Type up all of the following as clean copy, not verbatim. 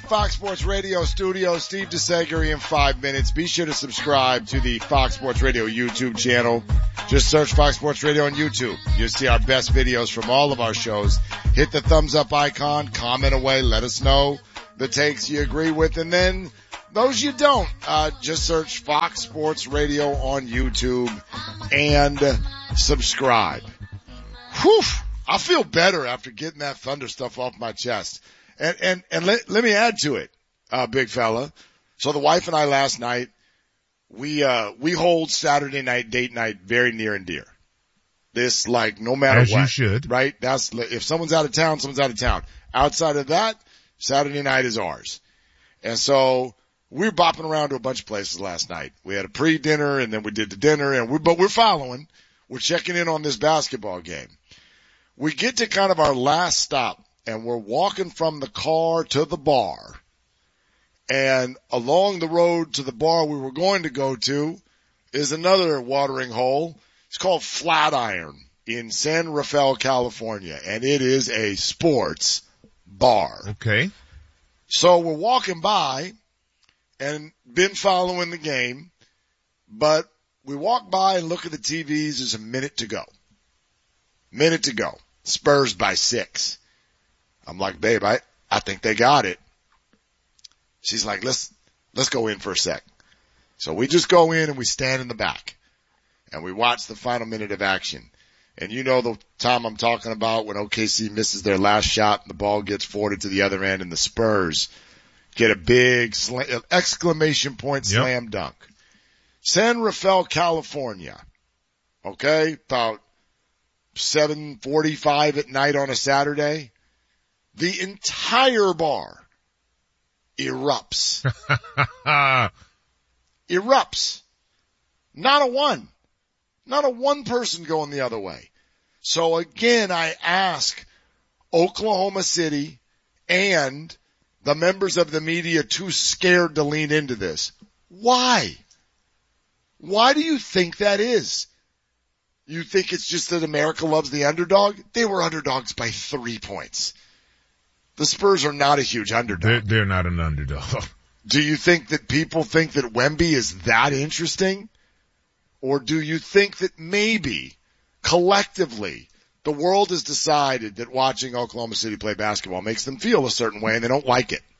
Fox Sports Radio studio. Steve DeSeguri in 5 minutes. Be sure to subscribe to the Fox Sports Radio YouTube channel. Just search Fox Sports Radio on YouTube. You'll see our best videos from all of our shows. Hit the thumbs up icon, comment away, let us know the takes you agree with, and then those you don't, just search Fox Sports Radio on YouTube and subscribe. Whew! I feel better after getting that Thunder stuff off my chest. And let me add to it, big fella. So the wife and I last night, we hold Saturday night date night very near and dear. This, like, no matter As what. you should. Right? That's, if someone's out of town, someone's out of town. Outside of that, Saturday night is ours. And so we were bopping around to a bunch of places last night. We had a pre-dinner and then we did the dinner but we're following. We're checking in on this basketball game. We get to kind of our last stop and we're walking from the car to the bar. And along the road to the bar we were going to go to is another watering hole. It's called Flatiron in San Rafael, California. And it is a sports bar. Okay. So we're walking by and been following the game, but we walk by and look at the TVs. There's a minute to go. Spurs by 6. I'm like, babe, I think they got it. She's like, let's go in for a sec. So we just go in and we stand in the back and we watch the final minute of action. And you know the time I'm talking about when OKC misses their last shot and the ball gets forwarded to the other end and the Spurs get a big exclamation point slam dunk. San Rafael, California. Okay. About 7:45 at night on a Saturday. The entire bar erupts. Erupts. Not a one person going the other way. So again, I ask Oklahoma City and the members of the media too scared to lean into this. Why? Why do you think that is? You think it's just that America loves the underdog? They were underdogs by 3 points. The Spurs are not a huge underdog. They're not an underdog. Do you think that people think that Wemby is that interesting? Or do you think that maybe collectively the world has decided that watching Oklahoma City play basketball makes them feel a certain way and they don't like it?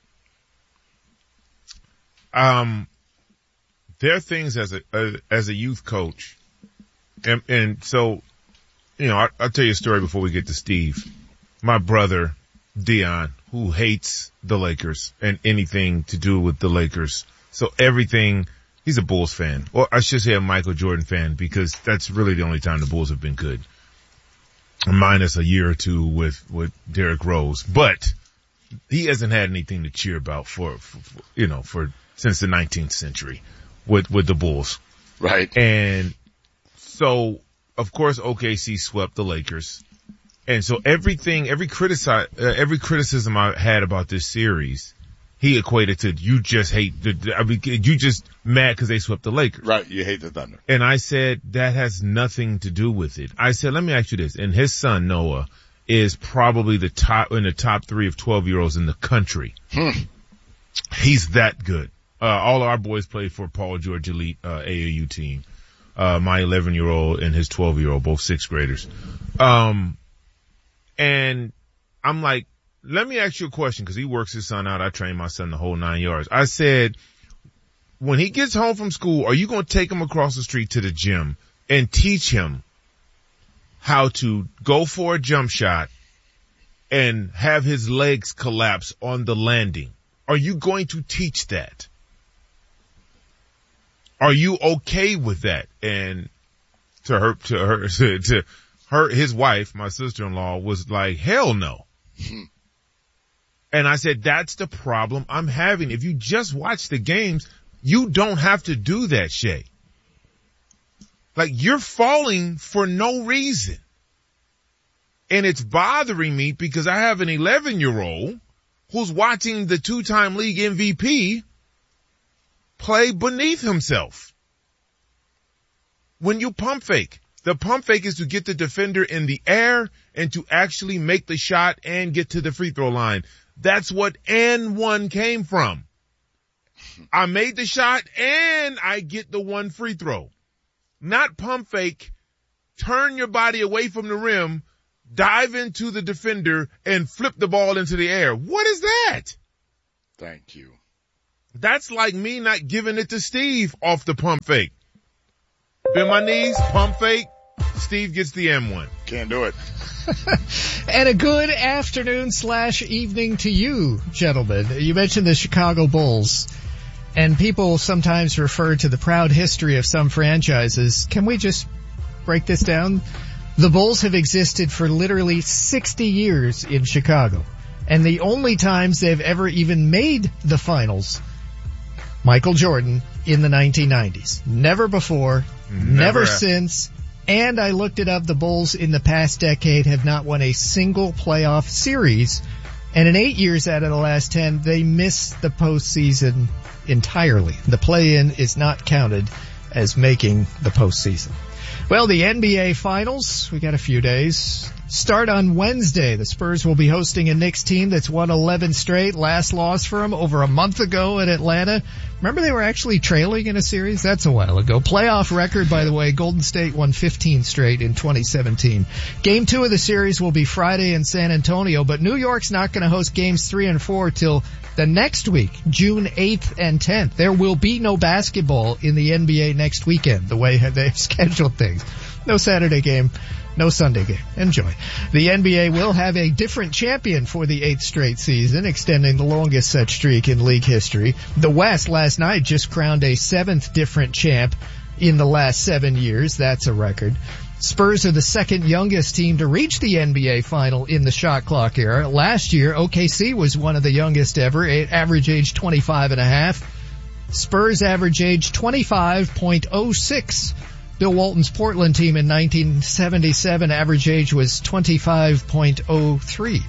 There are things as a youth coach, and so, you know, I'll tell you a story before we get to Steve. My brother, Dion, who hates the Lakers and anything to do with the Lakers. So everything, he's a Bulls fan. Or I should say a Michael Jordan fan because that's really the only time the Bulls have been good. Minus a year or two with Derrick Rose. But he hasn't had anything to cheer about for since the 19th century with the Bulls. Right. And so, of course, OKC swept the Lakers. And so every criticism I had about this series, he equated to you just hate you just mad because they swept the Lakers. Right. You hate the Thunder. And I said that has nothing to do with it. I said, let me ask you this. And his son, Noah, is probably in the top 3 of 12-year-olds in the country. He's that good. All our boys played for Paul George Elite, AAU team. My 11-year-old and his 12-year-old, both 6th graders. And I'm like, let me ask you a question because he works his son out. I train my son the whole 9 yards. I said, when he gets home from school, are you going to take him across the street to the gym and teach him how to go for a jump shot and have his legs collapse on the landing? Are you going to teach that? Are you okay with that? And to his wife, my sister-in-law, was like, hell no. And I said, that's the problem I'm having. If you just watch the games, you don't have to do that, Shay. Like, you're falling for no reason. And it's bothering me because I have an 11-year-old who's watching the 2-time league MVP play beneath himself. When you pump fake, the pump fake is to get the defender in the air and to actually make the shot and get to the free throw line. That's what and one came from. I made the shot and I get the one free throw. Not pump fake, turn your body away from the rim, dive into the defender, and flip the ball into the air. What is that? Thank you. That's like me not giving it to Steve off the pump fake. Bend my knees, pump fake, Steve gets the M1. Can't do it. And a good afternoon/evening to you, gentlemen. You mentioned the Chicago Bulls, and people sometimes refer to the proud history of some franchises. Can we just break this down? The Bulls have existed for literally 60 years in Chicago, and the only times they've ever even made the finals, Michael Jordan in the 1990s. Never before, never since. And I looked it up, the Bulls in the past decade have not won a single playoff series. And in 8 years out of the last 10, they missed the postseason entirely. The play-in is not counted as making the postseason. Well, the NBA Finals, we got a few days, start on Wednesday. The Spurs will be hosting a Knicks team that's won 11 straight. Last loss for them over a month ago at Atlanta. Remember they were actually trailing in a series? That's a while ago. Playoff record, by the way, Golden State won 15 straight in 2017. Game 2 of the series will be Friday in San Antonio, but New York's not going to host games 3 and 4 till the next week, June 8th and 10th. There will be no basketball in the NBA next weekend, the way they've scheduled things. No Saturday game, no Sunday game. Enjoy. The NBA will have a different champion for the 8th straight season, extending the longest such streak in league history. The West last night just crowned a 7th different champ in the last 7 years. That's a record. Spurs are the second youngest team to reach the NBA final in the shot clock era. Last year, OKC was one of the youngest ever, average age 25.5. Spurs average age 25.06. Bill Walton's Portland team in 1977, average age was 25.03.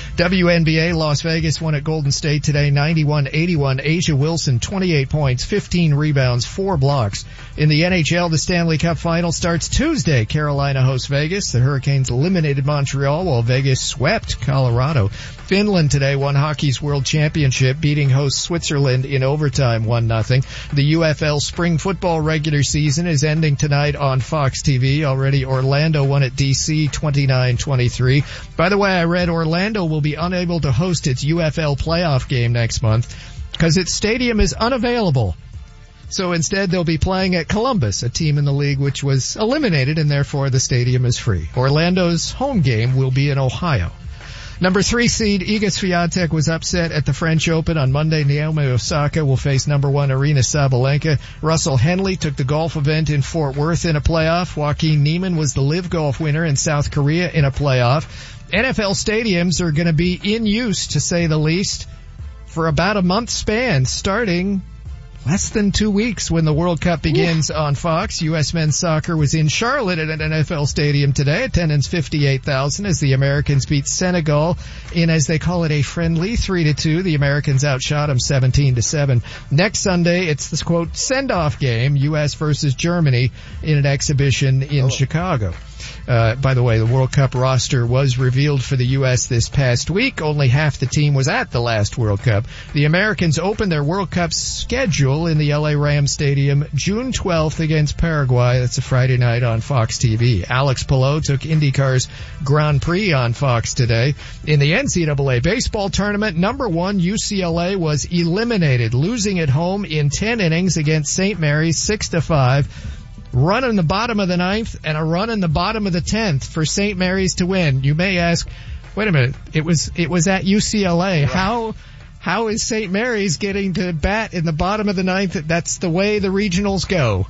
WNBA, Las Vegas won at Golden State today, 91-81. Asia Wilson, 28 points, 15 rebounds, 4 blocks. In the NHL, the Stanley Cup Final starts Tuesday. Carolina hosts Vegas. The Hurricanes eliminated Montreal while Vegas swept Colorado. Finland today won hockey's World Championship, beating host Switzerland in overtime 1-0. The UFL spring football regular season is ending tonight on Fox TV. Already Orlando won at DC 29-23. By the way, I read Orlando will be unable to host its UFL playoff game next month because its stadium is unavailable. So instead they'll be playing at Columbus, a team in the league which was eliminated, and therefore the stadium is free. Orlando's home game will be in Ohio. Number 3 seed Iga Swiatek was upset at the French Open on Monday. Naomi Osaka will face number 1 Aryna Sabalenka. Russell Henley took the golf event in Fort Worth in a playoff. Joaquin Niemann was the LIV Golf winner in South Korea in a playoff. NFL stadiums are going to be in use, to say the least, for about a month span, starting less than 2 weeks when the World Cup begins on Fox. U.S. men's soccer was in Charlotte at an NFL stadium today. Attendance 58,000 as the Americans beat Senegal in, as they call it, a friendly 3-2. The Americans outshot them 17-7. Next Sunday, it's this, quote, send-off game, U.S. versus Germany in an exhibition in Chicago. By the way, the World Cup roster was revealed for the U.S. this past week. Only half the team was at the last World Cup. The Americans opened their World Cup schedule in the L.A. Rams Stadium June 12th against Paraguay. That's a Friday night on Fox TV. Alex Palou took IndyCar's Grand Prix on Fox today. In the NCAA baseball tournament, number 1 UCLA was eliminated, losing at home in 10 innings against St. Mary's 6-5. Run in the bottom of the 9th and a run in the bottom of the 10th for St. Mary's to win. You may ask, wait a minute, it was at UCLA. Right. How is St. Mary's getting to bat in the bottom of the 9th? That's the way the regionals go.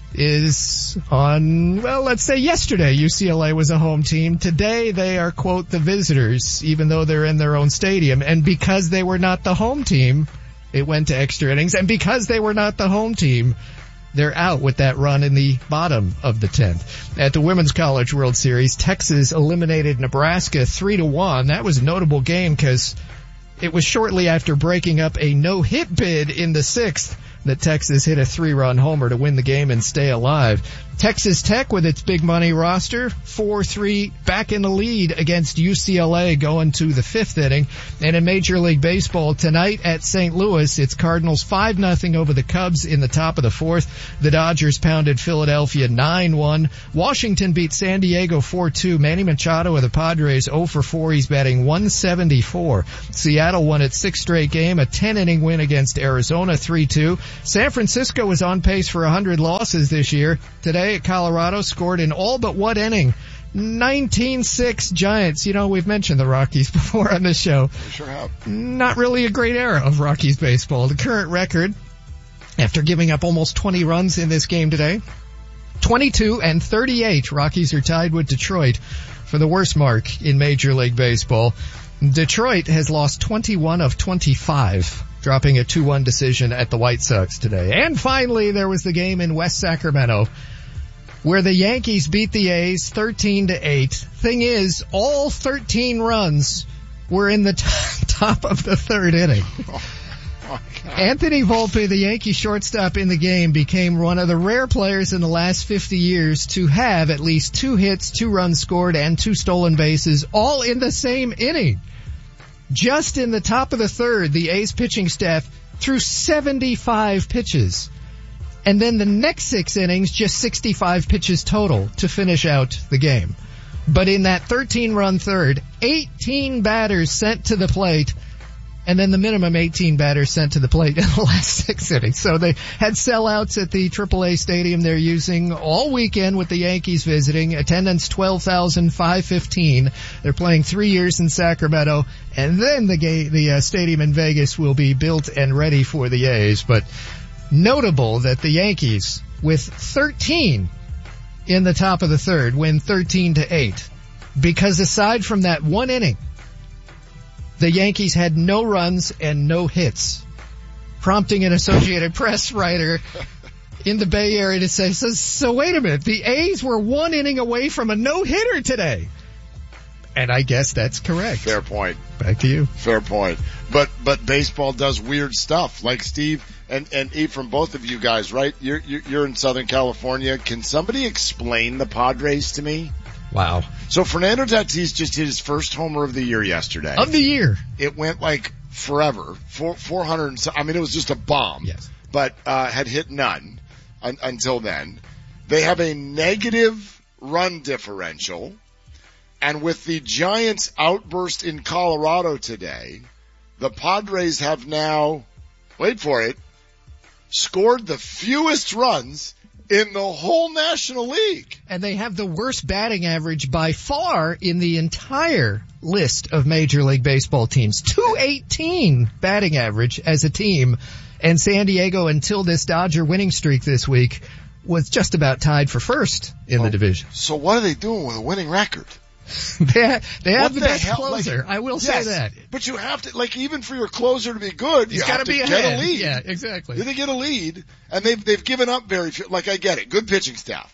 Is on, well, let's say yesterday UCLA was a home team. Today they are, quote, the visitors, even though they're in their own stadium. And because they were not the home team, it went to extra innings. And because they were not the home team, they're out with that run in the bottom of the 10th. At the Women's College World Series, Texas eliminated Nebraska 3-1. That was a notable game because it was shortly after breaking up a no-hit bid in the 6th that Texas hit a 3-run homer to win the game and stay alive. Texas Tech with its big money roster, 4-3 back in the lead against UCLA going to the 5th inning. And in Major League Baseball tonight at St. Louis, it's Cardinals 5-0 over the Cubs in the top of the 4th. The Dodgers pounded Philadelphia 9-1. Washington beat San Diego 4-2. Manny Machado of the Padres 0-4. He's batting 174. Seattle won its 6th straight game, a 10-inning win against Arizona 3-2. San Francisco was on pace for 100 losses this year. Today at Colorado, scored in all but one inning. 19-6 Giants. You know, we've mentioned the Rockies before on this show. We sure have. Not really a great era of Rockies baseball. The current record, after giving up almost 20 runs in this game today, 22-38. Rockies are tied with Detroit for the worst mark in Major League Baseball. Detroit has lost 21 of 25, dropping a 2-1 decision at the White Sox today. And finally, there was the game in West Sacramento where the Yankees beat the A's 13-8. Thing is, all 13 runs were in the top of the 3rd inning. Anthony Volpe, the Yankee shortstop in the game, became one of the rare players in the last 50 years to have at least 2 hits, 2 runs scored, and 2 stolen bases, all in the same inning. Just in the top of the 3rd, the A's pitching staff threw 75 pitches. And then the next 6 innings, just 65 pitches total to finish out the game. But in that 13-run 3rd, 18 batters sent to the plate, and then the minimum 18 batters sent to the plate in the last 6 innings. So they had sellouts at the AAA stadium they're using all weekend with the Yankees visiting. Attendance 12,515. They're playing 3 years in Sacramento, and then the stadium in Vegas will be built and ready for the A's. But notable that the Yankees, with 13 in the top of the 3rd, win 13-8. Because aside from that 1 inning, the Yankees had no runs and no hits, prompting an Associated Press writer in the Bay Area to say, so wait a minute, the A's were 1 inning away from a no-hitter today. And I guess that's correct. Fair point. Back to you. Fair point. But baseball does weird stuff. Like Steve and Eve, from both of you guys, right? You're in Southern California. Can somebody explain the Padres to me? Wow. So Fernando Tatis just hit his first homer of the year yesterday. Of the year. It went like forever. 400. I mean, it was just a bomb. Yes. But had hit none until then. They have a negative run differential. And with the Giants' outburst in Colorado today, the Padres have now, wait for it, scored the fewest runs in the whole National League. And they have the worst batting average by far in the entire list of Major League Baseball teams. 218 batting average as a team. And San Diego, until this Dodger winning streak this week, was just about tied for first in the division. So what are they doing with a winning record? They have the best closer. I will say that. But you have to, like, even for your closer to be good, you have to get a lead. Yeah, exactly. They get a lead, and they've given up very few. Like, I get it. Good pitching staff.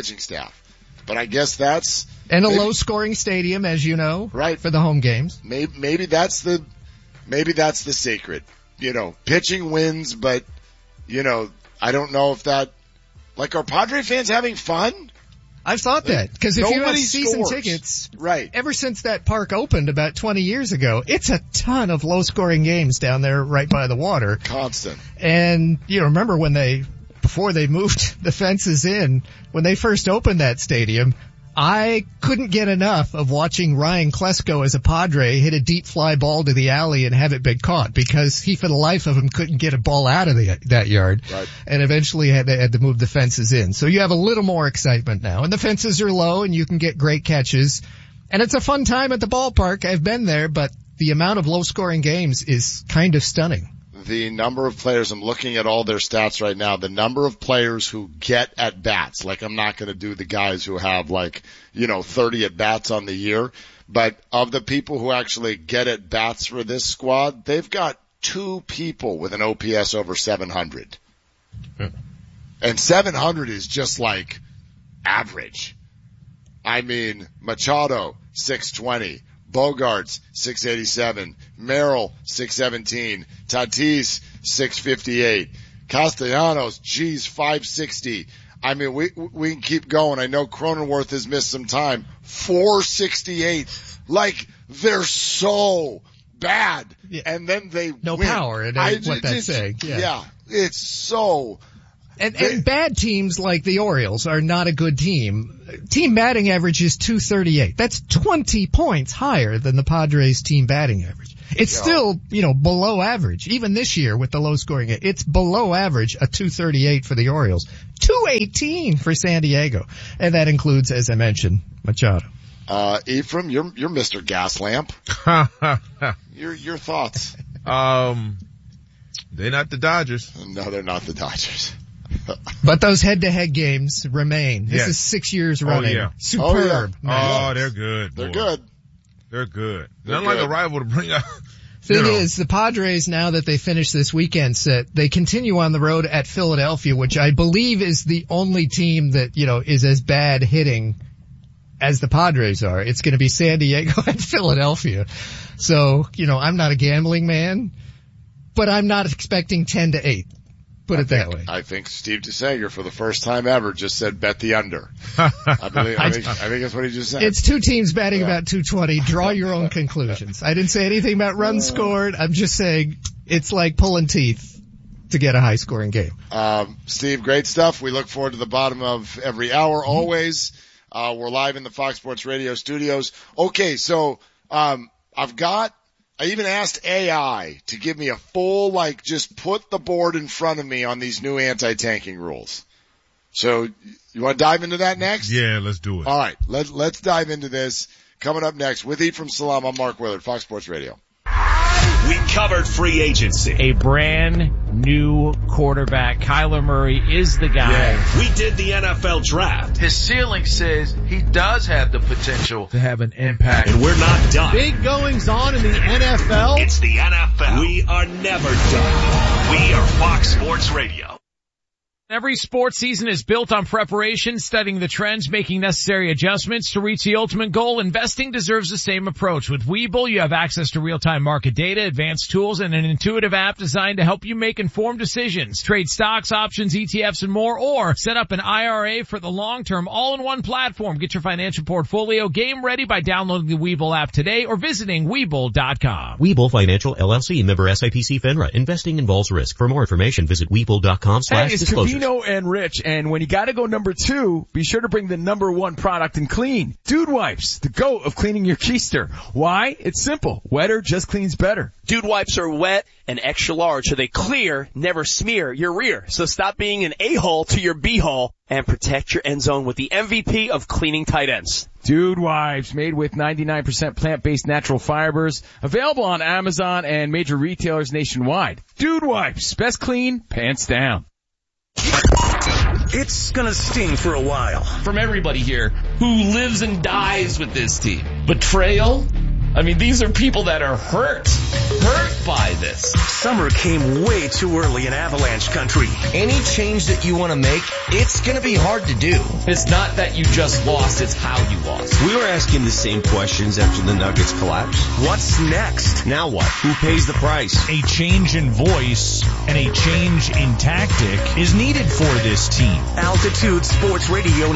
But I guess that's... And a low-scoring stadium, as you know. Right. For the home games. Maybe that's the secret. You know, pitching wins, but, you know, I don't know if that... Like, are Padre fans having fun? I've thought that, because if you have season tickets, right, ever since that park opened about 20 years ago, it's a ton of low-scoring games down there right by the water. Constant. And you remember when before they moved the fences in, when they first opened that stadium, I couldn't get enough of watching Ryan Klesko as a Padre hit a deep fly ball to the alley and have it been caught, because he, for the life of him, couldn't get a ball out of that yard. Right. And eventually had to move the fences in. So you have a little more excitement now. And the fences are low and you can get great catches. And it's a fun time at the ballpark. I've been there, but the amount of low-scoring games is kind of stunning. The number of players, I'm looking at all their stats right now, the number of players who get at bats, like I'm not going to do the guys who have 30 at bats on the year, but of the people who actually get at bats for this squad, they've got 2 people with an OPS over 700. Yeah. And 700 is just like average. I mean, Machado, 620. Bogarts, 687. Merrill, 617. Tatis, 658. Castellanos, geez, 560. I mean, we can keep going. I know Cronenworth has missed some time. 468. Like, they're so bad. Yeah. And then they no win. Power in what that's saying. Yeah. It's so. And bad teams like the Orioles are not a good team. Team batting average is 238. That's 20 points higher than the Padres team batting average. It's still, below average. Even this year with the low scoring, it's below average, a 238 for the Orioles. 218 for San Diego. And that includes, as I mentioned, Machado. Ephraim, you're Mr. Gas Lamp. Your thoughts? They're not the Dodgers. No, they're not the Dodgers. But those head-to-head games remain. This is 6 years running. Oh, yeah. Superb. Oh, they're good. They're good. They're good. Not like a rival to bring up. Thing is, the Padres, now that they finish this weekend set, they continue on the road at Philadelphia, which I believe is the only team that, is as bad hitting as the Padres are. It's going to be San Diego and Philadelphia. So, I'm not a gambling man, but I'm not expecting 10-8. Put it that way. I think Steve DeSager, for the first time ever, just said bet the under. I think that's what he just said. It's two teams batting about 220. Draw your own conclusions. I didn't say anything about runs scored. I'm just saying it's like pulling teeth to get a high scoring game. Steve, great stuff. We look forward to the bottom of every hour always. We're live in the Fox Sports Radio studios. Okay, so I even asked AI to give me a full, just put the board in front of me on these new anti-tanking rules. So, you want to dive into that next? Yeah, let's do it. All right, let's dive into this. Coming up next with Ephraim Salam, I'm Mark Willard, Fox Sports Radio. We covered free agency. A brand new quarterback. Kyler Murray is the guy. Yeah. We did the NFL draft. His ceiling says he does have the potential to have an impact. And we're not done. Big goings on in the NFL. It's the NFL. We are never done. We are Fox Sports Radio. Every sports season is built on preparation, studying the trends, making necessary adjustments to reach the ultimate goal. Investing deserves the same approach. With Webull, you have access to real-time market data, advanced tools, and an intuitive app designed to help you make informed decisions. Trade stocks, options, ETFs, and more, or set up an IRA for the long term, all-in-one platform. Get your financial portfolio game ready by downloading the Webull app today or visiting Webull.com. Webull Financial LLC, member SIPC FINRA. Investing involves risk. For more information, visit Webull.com/disclosures. And Rich, and when you gotta go number 2, be sure to bring the number 1 product in clean. Dude Wipes, the GOAT of cleaning your keister. Why? It's simple. Wetter just cleans better. Dude Wipes are wet and extra large, so they clear, never smear your rear. So stop being an a-hole to your b-hole and protect your end zone with the MVP of cleaning tight ends. Dude Wipes, made with 99% plant-based natural fibers, available on Amazon and major retailers nationwide. Dude Wipes, best clean, pants down. It's gonna sting for a while. From everybody here who lives and dies with this team. Betrayal? I mean, these are people that are hurt by this. Summer came way too early in Avalanche country. Any change that you want to make, it's going to be hard to do. It's not that you just lost, it's how you lost. We were asking the same questions after the Nuggets collapsed. What's next? Now what? Who pays the price? A change in voice and a change in tactic is needed for this team. Altitude Sports Radio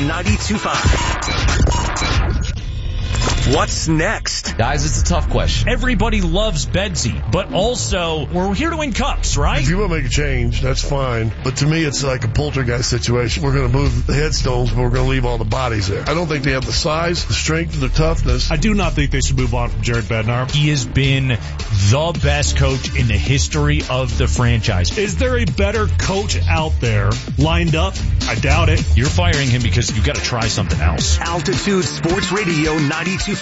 92.5. What's next? Guys, it's a tough question. Everybody loves Bedsy, but also we're here to win cups, right? If you want to make a change, that's fine. But to me, it's like a poltergeist situation. We're going to move the headstones, but we're going to leave all the bodies there. I don't think they have the size, the strength, the toughness. I do not think they should move on from Jared Bednar. He has been the best coach in the history of the franchise. Is there a better coach out there lined up? I doubt it. You're firing him because you got to try something else. Altitude Sports Radio 92.5.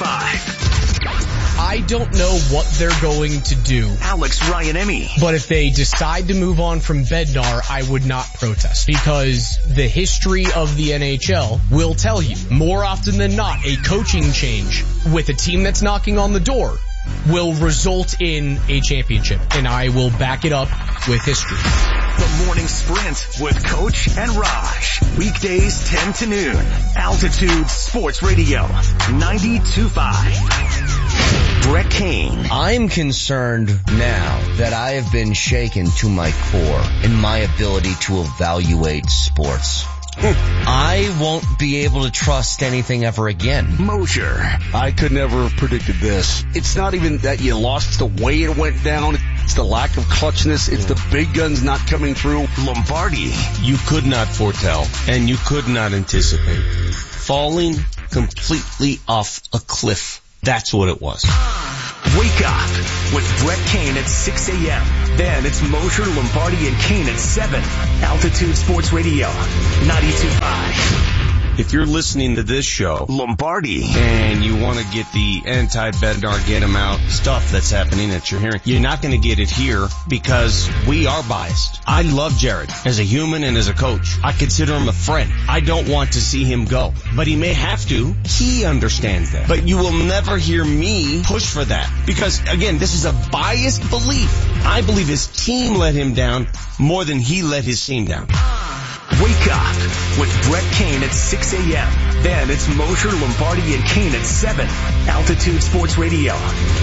I don't know what they're going to do. Alex Ryan-Emmy. But if they decide to move on from Bednar, I would not protest. Because the history of the NHL will tell you, more often than not, a coaching change with a team that's knocking on the door will result in a championship. And I will back it up with history. The Morning Sprint with Coach and Raj. Weekdays 10 to noon. Altitude Sports Radio 92.5. Brett Kane. I'm concerned now that I have been shaken to my core in my ability to evaluate sports. I won't be able to trust anything ever again. Mosier. I could never have predicted this. It's not even that you lost the way it went down. It's the lack of clutchness. It's the big guns not coming through. Lombardi. You could not foretell, and you could not anticipate. Falling completely off a cliff. That's what it was. Wake up with Brett Kane at 6 a.m. Then it's Mosier, Lombardi, and Kane at 7. Altitude Sports Radio, 92.5. If you're listening to this show, Lombardi, and you want to get the anti-Bednar, get him out stuff that's happening that you're hearing, you're not going to get it here because we are biased. I love Jared as a human and as a coach. I consider him a friend. I don't want to see him go, but he may have to. He understands that. But you will never hear me push for that because, again, this is a biased belief. I believe his team let him down more than he let his team down. Wake up with Brett Kane at 6 a.m. Then it's Mosier, Lombardi, and Kane at 7. Altitude Sports Radio,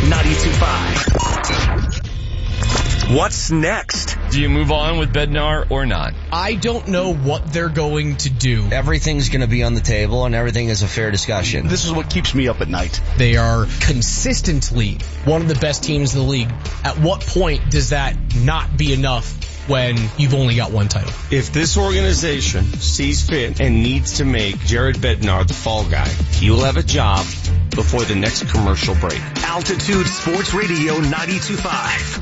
92.5. What's next? Do you move on with Bednar or not? I don't know what they're going to do. Everything's going to be on the table and everything is a fair discussion. This is what keeps me up at night. They are consistently one of the best teams in the league. At what point does that not be enough when you've only got one title? If this organization sees fit and needs to make Jared Bednar the fall guy, he will have a job before the next commercial break. Altitude Sports Radio 92.5.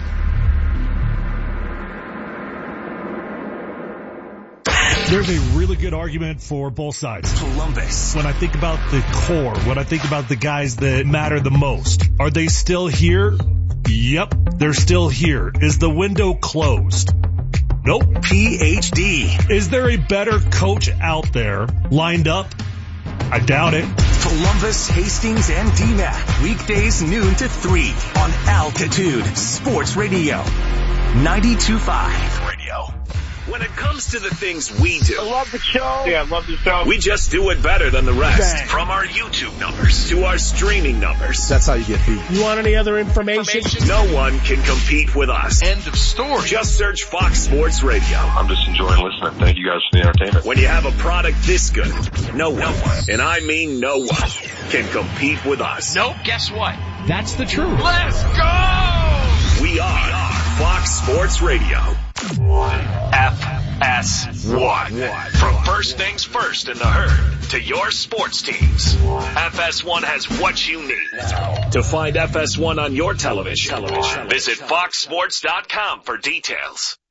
There's a really good argument for both sides. Columbus. When I think about the core, when I think about the guys that matter the most, are they still here? Yep, they're still here. Is the window closed? Nope. PhD. Is there a better coach out there lined up? I doubt it. Columbus, Hastings, and DMAC. Weekdays noon to 3 on Altitude Sports Radio. 92.5. Radio. When it comes to the things we do. I love the show. Yeah, I love the show. We just do it better than the rest. Bang. From our YouTube numbers to our streaming numbers. That's how you get beat. You want any other information? No one can compete with us. End of story. Just search Fox Sports Radio. I'm just enjoying listening. Thank you guys for the entertainment. When you have a product this good, no one, and I mean no one, can compete with us. Nope, guess what? That's the truth. Let's go! We are Fox Sports Radio. FS1. From first things first in the herd to your sports teams, FS1 has what you need. To find FS1 on your television, visit foxsports.com for details.